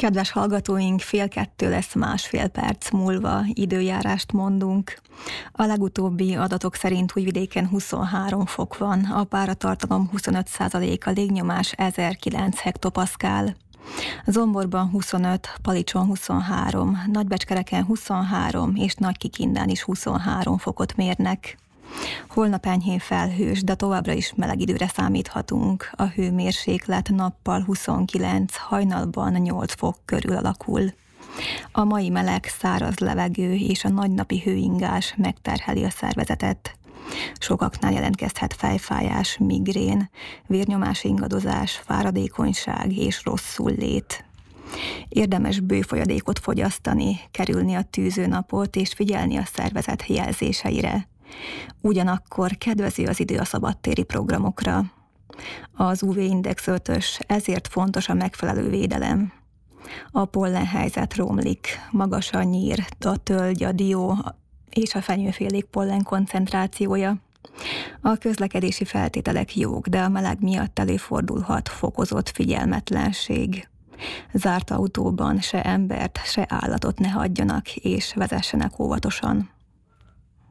Kedves hallgatóink, 1:30 lesz, másfél perc múlva időjárást mondunk. A legutóbbi adatok szerint Újvidéken 23 fok van, a páratartalom 25%, a légnyomás 1009 hektopaszkál. Zomborban 25, Palicson 23, Nagybecskereken 23 és Nagykikindán is 23 fokot mérnek. Holnap enyhén felhős, de továbbra is meleg időre számíthatunk. A hőmérséklet nappal 29, hajnalban 8 fok körül alakul. A mai meleg, száraz levegő és a nagynapi hőingás megterheli a szervezetet. Sokaknál jelentkezhet fejfájás, migrén, vérnyomás ingadozás, fáradékonyság és rosszullét. Érdemes bőfolyadékot fogyasztani, kerülni a tűzőnapot és figyelni a szervezet jelzéseire. Ugyanakkor kedvező az idő a szabadtéri programokra. Az UV-index 5-ös, ezért fontos a megfelelő védelem. A pollenhelyzet romlik, magas a nyír, a tölgy, a dió és a fenyőfélék pollen koncentrációja. A közlekedési feltételek jók, de a meleg miatt előfordulhat fokozott figyelmetlenség. Zárt autóban se embert, se állatot ne hagyjanak, és vezessenek óvatosan.